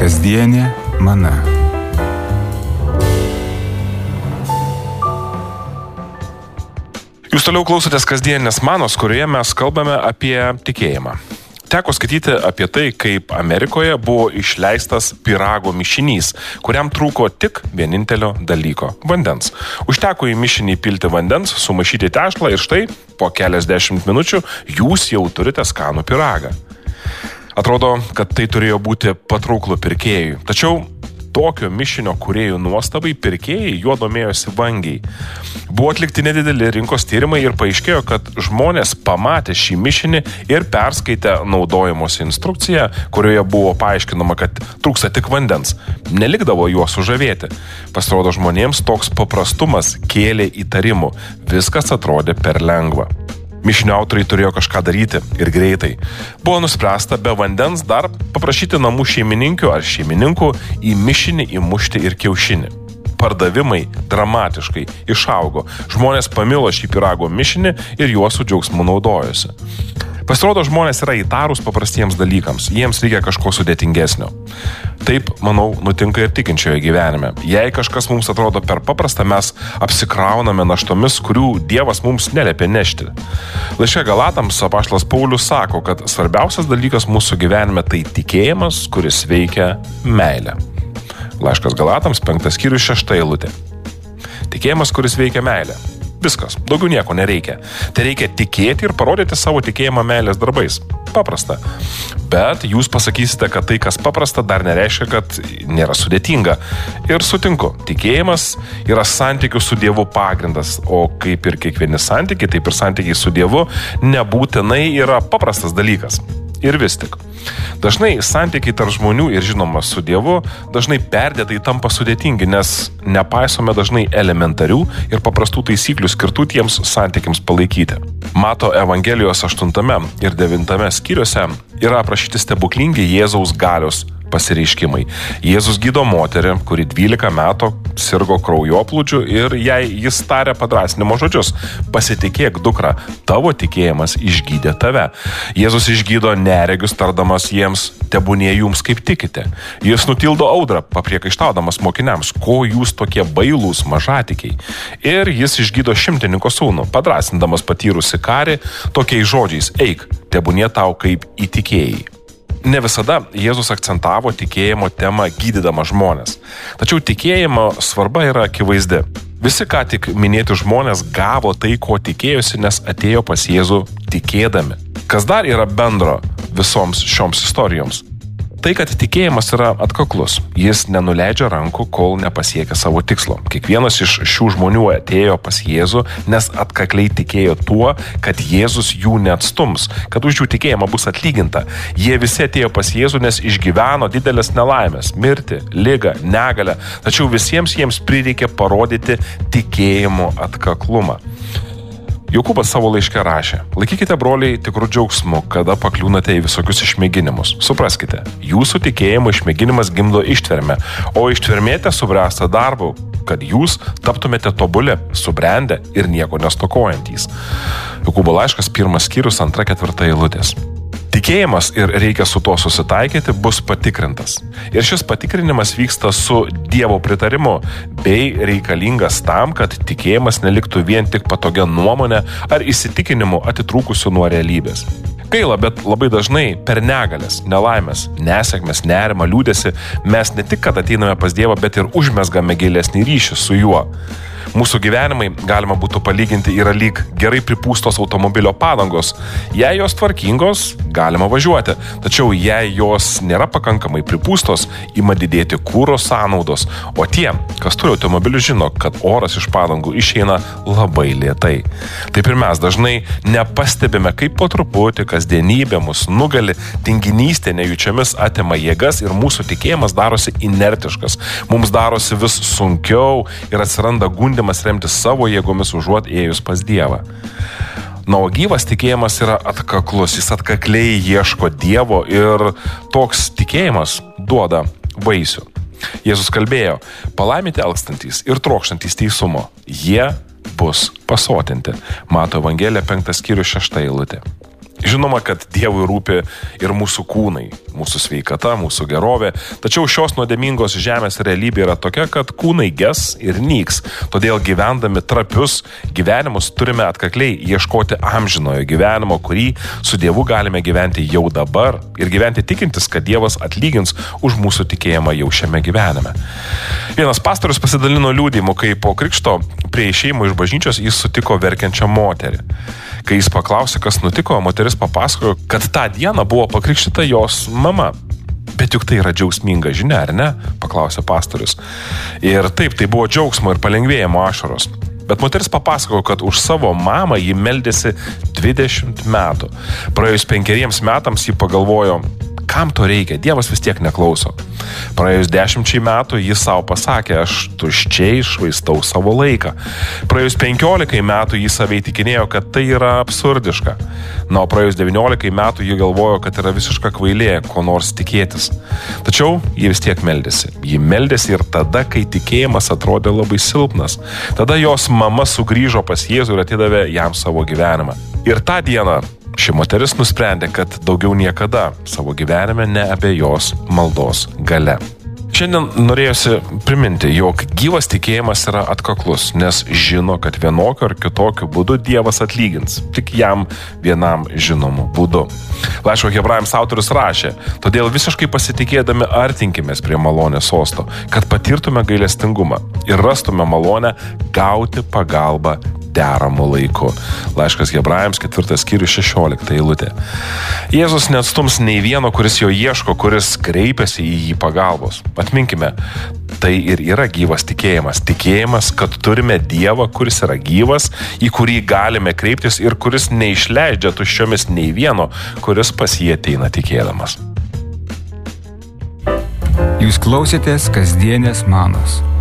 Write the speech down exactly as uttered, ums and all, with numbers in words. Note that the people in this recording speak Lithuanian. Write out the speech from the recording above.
Kasdienė mana. Jūs toliau klausotės kasdienės manos, kurioje mes kalbame apie tikėjimą. Teko skaityti apie tai, kaip Amerikoje buvo išleistas pyrago mišinys, kuriam trūko tik vienintelio dalyko – vandens. Užteko į mišinį pilti vandens, sumaišyti tešlą ir štai po keliasdešimt minučių jūs jau turite skanų pyragą. Atrodo, kad tai turėjo būti patrauklu pirkėjui. Tačiau tokio mišinio kūrėjų nuostabai pirkėjai juo domėjosi vangiai. Buvo atlikti nedideli rinkos tyrimai ir paaiškėjo, kad žmonės pamatė šį mišinį ir perskaitę naudojimosi instrukciją, kurioje buvo paaiškinama, kad trūksta tik vandens, nelikdavo juo sužavėti. Pasirodo, žmonėms toks paprastumas kėlė įtarimų. Viskas atrodė per lengva. Mišinio autoriai turėjo kažką daryti ir greitai. Buvo nuspręsta be vandens dar paprašyti namų šeimininkių ar šeimininkų į mišinį įmušti ir kiaušinį. Pardavimai dramatiškai išaugo. Žmonės pamilo šį pyrago mišinį ir juo su džiaugsmu naudojosi. Pasirodo, žmonės yra įtarūs paprastiems dalykams. Jiems reikia kažko sudėtingesnio. Taip, manau, nutinka ir tikinčiojo gyvenime. Jei kažkas mums atrodo per paprasta, mes apsikrauname naštomis, kurių Dievas mums neliepė nešti. Laiške Galatams apaštalas Paulius sako, kad svarbiausias dalykas mūsų gyvenime tai tikėjimas, kuris veikia meilę. Laiškas Galatams, penktas skyrius, šešta eilutė. Tikėjimas, kuris veikia meilę. Viskas, daugiau nieko nereikia. Tai reikia tikėti ir parodyti savo tikėjimą meilės darbais. Paprasta. Bet jūs pasakysite, kad tai, kas paprasta, dar nereiškia, kad nėra sudėtinga. Ir sutinku, tikėjimas yra santykių su Dievu pagrindas, o kaip ir kiekvieni santykiai, taip ir santykiai su Dievu nebūtinai yra paprastas dalykas. Ir vis tik. Dažnai santykiai tarp žmonių ir žinoma su Dievu dažnai perdėtai tampa sudėtingi, nes nepaisome dažnai elementarių ir paprastų taisyklių skirtų tiems santykiams palaikyti. Mato Evangelijos aštuntame ir devintame skyriuose yra aprašyti stebuklingi Jėzaus galios pasireiškimai. Jėzus gydo moterį, kuri dvylika metų sirgo kraujoplūdžiu ir jai jis tarė padrąsinimo žodžius. Pasitikėk, dukra, tavo tikėjimas išgydė tave. Jėzus išgydo neregius, tardamas jiems, tebūnie jums kaip tikite. Jis nutildo audrą, papriekaištaudamas mokiniams, ko jūs tokie bailūs mažatikiai. Ir jis išgydo šimtininko sūnų, padrąsindamas patyrusi karį tokiais žodžiais, eik, tebūnie tau kaip įtikėjai. Ne visada Jėzus akcentavo tikėjimo temą gydydama žmonės. Tačiau tikėjimo svarba yra akivaizdi. Visi ką tik minėti žmonės gavo tai, ko tikėjosi, nes atėjo pas Jėzų tikėdami. Kas dar yra bendro visoms šioms istorijoms? Tai, kad tikėjimas yra atkaklus. Jis nenuleidžia rankų, kol nepasiekia savo tikslo. Kiekvienas iš šių žmonių atėjo pas Jėzų, nes atkakliai tikėjo tuo, kad Jėzus jų neatstums, kad už jų tikėjimą bus atlyginta. Jie visi atėjo pas Jėzų, nes išgyveno didelės nelaimės, mirtį, ligą, negalę, tačiau visiems jiems prireikė parodyti tikėjimo atkaklumą. Jokūbas savo laiške rašė, laikykite broliai tikrų džiaugsmų, kada pakliūnate į visokius išmėginimus. Supraskite, jūsų tikėjimo išmėginimas gimdo ištvermę, o ištvermėte subręsta darbu, kad jūs taptumėte tobuli, subrendę ir nieko nestokojantys. Jokūbo laiškas pirmas skyrius, antra ketvirta eilutės. Tikėjimas ir reikia su tuo susitaikyti bus patikrintas. Ir šis patikrinimas vyksta su Dievo pritarimu, bei reikalingas tam, kad tikėjimas neliktų vien tik patogia nuomonė ar įsitikinimu atitrūkusiu nuo realybės. Gaila, bet labai dažnai per negalės, nelaimės, nesėkmės, nerimą, liūdesį mes ne tik, kad ateiname pas Dievą, bet ir užmezgame gilesnį ryšį su juo. Mūsų gyvenimai, galima būtų palyginti, yra lyg gerai pripūstos automobilio padangos. Jei jos tvarkingos, galima važiuoti. Tačiau jei jos nėra pakankamai pripūstos, ima didėti kuro sąnaudos. O tie, kas turi automobilių, žino, kad oras iš padangų išeina labai lėtai. Taip ir mes dažnai nepastebime, kaip po truputį kasdienybė mus nugali, tinginystė nejučiamis atima jėgas ir mūsų tikėjimas darosi inertiškas. Mums darosi vis sunkiau ir atsiranda gundymas remtis savo jėgomis užuot ėjus pas Dievą. Na, o gyvas tikėjimas yra atkaklus, jis atkakliai ieško Dievo ir toks tikėjimas duoda vaisių. Jėzus kalbėjo, palaiminti alkstantys ir trokštantys teisumo, jie bus pasotinti. Mato Evangelija penktas skyrius šešta eilutė. Žinoma, kad Dievui rūpi ir mūsų kūnai, mūsų sveikata, mūsų gerovė, tačiau šios nuodėmingos žemės realybė yra tokia, kad kūnai ges ir nyks, todėl gyvendami trapius gyvenimus turime atkakliai ieškoti amžinojo gyvenimo, kurį su Dievu galime gyventi jau dabar ir gyventi tikintis, kad Dievas atlygins už mūsų tikėjimą jau šiame gyvenime. Vienas pastorius pasidalino liudijimu, kai po krikšto prie išėjimo iš bažnyčios jis sutiko verkiančią moterį. Kai jis paklausė, kas nutiko, moteris papasakojo, kad tą dieną buvo pakrikštyta jos mama. Bet juk tai yra džiaugsminga žinia, ar ne? Paklausė pastorius. Ir taip, tai buvo džiaugsmo ir palengvėjimo ašaros. Bet moteris papasakojo, kad už savo mamą ji meldėsi dvidešimt metų. Praėjus penkeriems metams ji pagalvojo, kam to reikia, Dievas vis tiek neklauso. Praėjus dešimčiai metų jis savo pasakė, aš tuščiai švaistau savo laiką. Praėjus penkiolikai metų jis save įtikinėjo, kad tai yra absurdiška. Na, o praėjus devyniolikai metų ji galvojo, kad yra visiška kvailė, ko nors tikėtis. Tačiau ji vis tiek meldėsi. Ji meldėsi ir tada, kai tikėjimas atrodė labai silpnas. Tada jos mama sugrįžo pas Jėzų ir atidavė jam savo gyvenimą. Ir tą dieną ši moteris nusprendė, kad daugiau niekada savo gyvenime neabejos maldos galia. Šiandien norėjusi priminti, jog gyvas tikėjimas yra atkaklus, nes žino, kad vienokiu ar kitokiu būdu Dievas atlygins, tik jam vienam žinomu būdu. Laiško Hebrajams autorius rašė, todėl visiškai pasitikėdami artinkimės prie malonės sosto, kad patirtume gailestingumą ir rastume malonę gauti pagalbą deramų laiku. Laiškas Hebrajams ketvirtas skyrius šešiolikta eilutė. Jėzus neatstums nei vieno, kuris jo ieško, kuris kreipiasi į jį pagalbos. Atminkime, tai ir yra gyvas tikėjimas. Tikėjimas, kad turime Dievą, kuris yra gyvas, į kurį galime kreiptis ir kuris neišleidžia tuščiomis nei vieno, kuris pas jį ateina tikėdamas. Jūs klausėtės kasdienės manos.